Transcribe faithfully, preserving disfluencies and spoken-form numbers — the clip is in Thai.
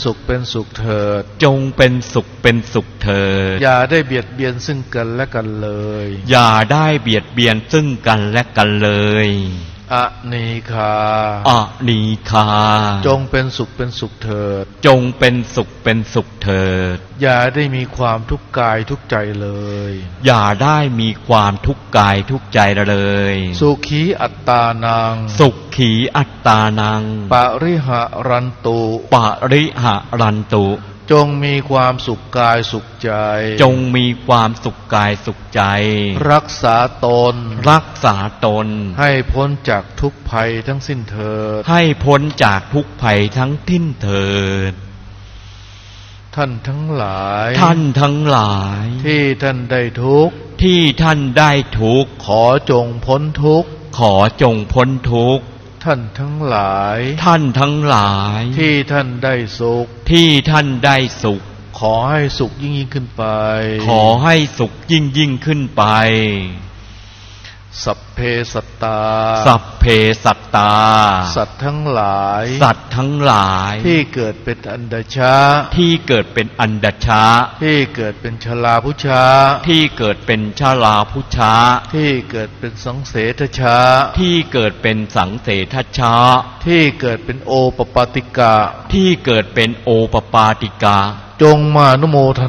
สุขเป็นสุขเถิดจงเป็นสุขเป็นสุขเถิดอย่าได้เบียดเบียนซึ่งกันและกันเลยอย่าได้เบียดเบียนซึ่งกันและกันเลยอนีคาอนีคาจงเป็นสุขเป็นสุขเถิดจงเป็นสุขเป็นสุขเถิดอย่าได้มีความทุกข์กายทุกใจเลยอย่าได้มีความทุกข์กายทุกใจเลยสุขีอัตตานังสุขีอัตตานังปริหะรันตุปริหะรันตุจงมีความสุขกายสุขใจจงมีความสุขกายสุขใจรักษาตนรักษาตนให้พ้นจากทุกภัยทั้งสิ้นเถิดให้พ้นจากทุกภัยทั้งสิ้นเถิดท่านทั้งหลายท่านทั้งหลายที่ท่านได้ทุกข์ที่ท่านได้ทุกข์ขอจงพ้นทุกข์ขอจงพ้นทุกข์ท่านทั้งหลายท่านทั้งหลายที่ท่านได้สุขที่ท่านได้สุขขอให้สุขยิ่งยิ่งขึ้นไปขอให้สุขยิ่งยิ่งขึ้นไปสัพเพสัตตาสัพเพสัตตาสัตว์ทั้งหลายสัตว์ทั้งหลายที่เกิดเป็นอันดชะที่เกิดเป็นอันดชะที่เกิดเป็นชลาพุชะที่เกิดเป็นชลาพุชะที่เกิดเป็นสังเสทชะที่เกิดเป็นสังเสทชะที่เกิดเป็นโอปปาติกะที่เกิดเป็นโอปปาติกะจงมานุโมท